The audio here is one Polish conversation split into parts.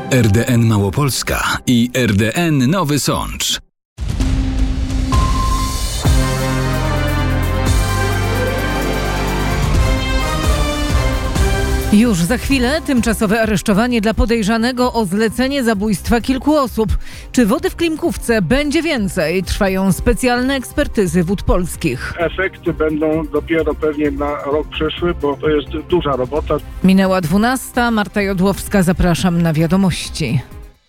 RDN Małopolska i RDN Nowy Sącz. Już za chwilę tymczasowe aresztowanie dla podejrzanego o zlecenie zabójstwa kilku osób. Czy wody w Klimkówce będzie więcej? Trwają specjalne ekspertyzy wód polskich. Efekty będą dopiero pewnie na rok przyszły, bo to jest duża robota. Minęła 12. Marta Jodłowska, zapraszam na wiadomości.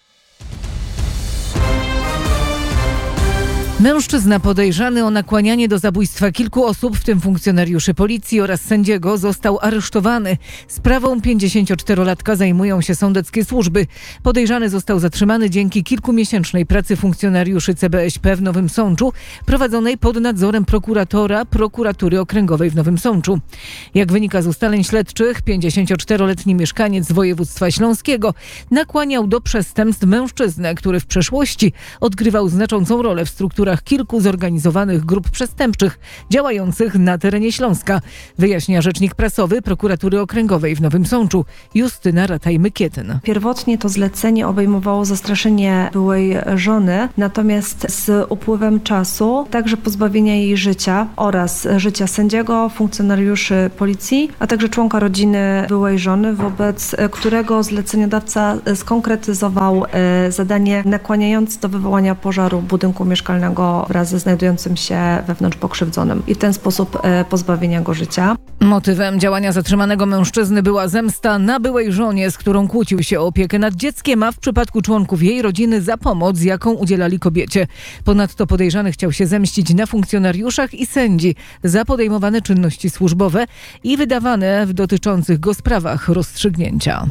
Mężczyzna podejrzany o nakłanianie do zabójstwa kilku osób, w tym funkcjonariuszy policji oraz sędziego, został aresztowany. Sprawą 54-latka zajmują się sądeckie służby. Podejrzany został zatrzymany dzięki kilkumiesięcznej pracy funkcjonariuszy CBŚP w Nowym Sączu, prowadzonej pod nadzorem prokuratora Prokuratury Okręgowej w Nowym Sączu. Jak wynika z ustaleń śledczych, 54-letni mieszkaniec z województwa śląskiego nakłaniał do przestępstw mężczyznę, który w przeszłości odgrywał znaczącą rolę w strukturach kilku zorganizowanych grup przestępczych działających na terenie Śląska, wyjaśnia rzecznik prasowy Prokuratury Okręgowej w Nowym Sączu Justyna Rataj-Mykietyn. Pierwotnie to zlecenie obejmowało zastraszenie byłej żony, natomiast z upływem czasu także pozbawienia jej życia oraz życia sędziego, funkcjonariuszy policji, a także członka rodziny byłej żony, wobec którego zleceniodawca skonkretyzował zadanie nakłaniając do wywołania pożaru budynku mieszkalnego wraz ze znajdującym się wewnątrz pokrzywdzonym i w ten sposób pozbawienia go życia. Motywem działania zatrzymanego mężczyzny była zemsta na byłej żonie, z którą kłócił się o opiekę nad dzieckiem, a w przypadku członków jej rodziny za pomoc, jaką udzielali kobiecie. Ponadto podejrzany chciał się zemścić na funkcjonariuszach i sędzi za podejmowane czynności służbowe i wydawane w dotyczących go sprawach rozstrzygnięcia.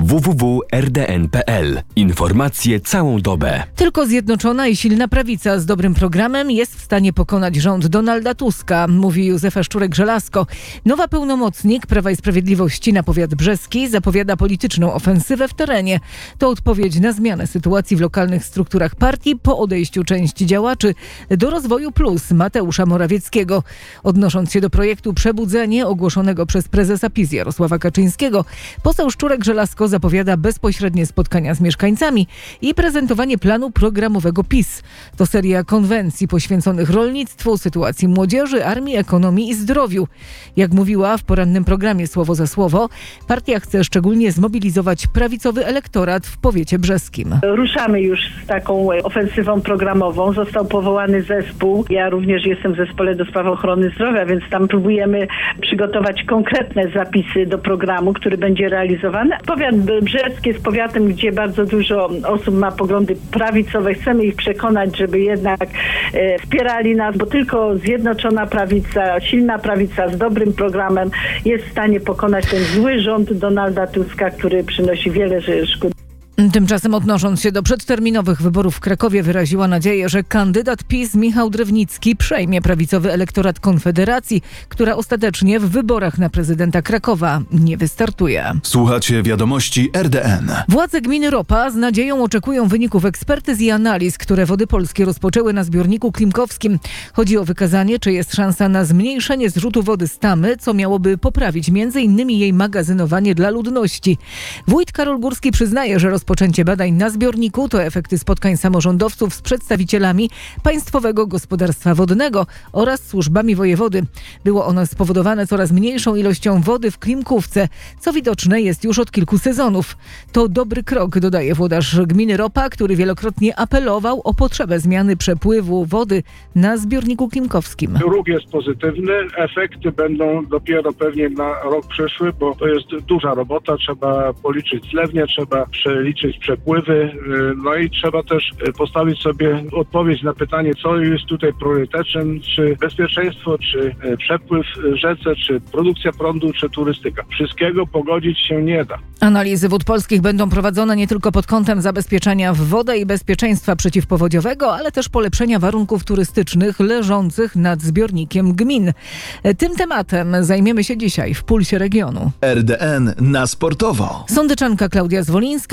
www.rdn.pl. Informacje całą dobę. Tylko zjednoczona i silna prawica z dobrym programem jest w stanie pokonać rząd Donalda Tuska, mówi Józefa Szczurek-Żelazko. Nowa pełnomocnik Prawa i Sprawiedliwości na powiat brzeski zapowiada polityczną ofensywę w terenie. To odpowiedź na zmianę sytuacji w lokalnych strukturach partii po odejściu części działaczy do Rozwoju Plus Mateusza Morawieckiego. Odnosząc się do projektu Przebudzenie ogłoszonego przez prezesa PiS Jarosława Kaczyńskiego, poseł Szczurek-Żelazko zapowiada bezpośrednie spotkania z mieszkańcami i prezentowanie planu programowego PiS. To seria konwencji poświęconych rolnictwu, sytuacji młodzieży, armii, ekonomii i zdrowiu. Jak mówiła w porannym programie Słowo za Słowo, partia chce szczególnie zmobilizować prawicowy elektorat w powiecie brzeskim. Ruszamy już z taką ofensywą programową. Został powołany zespół. Ja również jestem w zespole do spraw ochrony zdrowia, więc tam próbujemy przygotować konkretne zapisy do programu, który będzie realizowany. Powiat brzeski jest powiatem, gdzie bardzo dużo osób ma poglądy prawicowe. Chcemy ich przekonać, żeby jednak wspierali nas, bo tylko zjednoczona prawica, silna prawica z dobrym programem jest w stanie pokonać ten zły rząd Donalda Tuska, który przynosi wiele szkód. Tymczasem odnosząc się do przedterminowych wyborów w Krakowie, wyraziła nadzieję, że kandydat PiS Michał Drewnicki przejmie prawicowy elektorat Konfederacji, która ostatecznie w wyborach na prezydenta Krakowa nie wystartuje. Słuchacie wiadomości RDN. Władze gminy Ropa z nadzieją oczekują wyników ekspertyz i analiz, które Wody Polskie rozpoczęły na zbiorniku klimkowskim. Chodzi o wykazanie, czy jest szansa na zmniejszenie zrzutu wody z Tamy, co miałoby poprawić m.in. jej magazynowanie dla ludności. Wójt Karol Górski przyznaje, że rozpoczęcie badań na zbiorniku to efekty spotkań samorządowców z przedstawicielami Państwowego Gospodarstwa Wodnego oraz służbami wojewody. Było ono spowodowane coraz mniejszą ilością wody w Klimkówce, co widoczne jest już od kilku sezonów. To dobry krok, dodaje włodarz gminy Ropa, który wielokrotnie apelował o potrzebę zmiany przepływu wody na zbiorniku klimkowskim. Ruch jest pozytywny, efekty będą dopiero pewnie na rok przyszły, bo to jest duża robota, trzeba policzyć zlewnie, trzeba przeliczyć przepływy, no i trzeba też postawić sobie odpowiedź na pytanie, co jest tutaj priorytetem, czy bezpieczeństwo, czy przepływ w rzece, czy produkcja prądu, czy turystyka. Wszystkiego pogodzić się nie da. Analizy wód polskich będą prowadzone nie tylko pod kątem zabezpieczenia w wodę i bezpieczeństwa przeciwpowodziowego, ale też polepszenia warunków turystycznych leżących nad zbiornikiem gmin. Tym tematem zajmiemy się dzisiaj w Pulsie Regionu. RDN na sportowo. Sądeczanka Klaudia Zwolińska zdobyła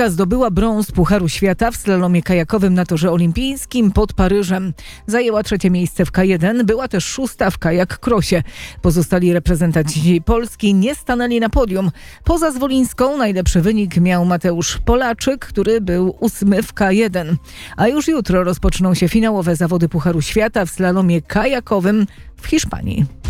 zdobyła brąz Pucharu Świata w slalomie kajakowym na torze olimpijskim pod Paryżem. Zajęła 3. miejsce w K1, była też 6. w kajak crossie. Pozostali reprezentanci Polski nie stanęli na podium. Poza Zwolińską najlepszy wynik miał Mateusz Polaczyk, który był 8. w K1. A już jutro rozpoczną się finałowe zawody Pucharu Świata w slalomie kajakowym w Hiszpanii.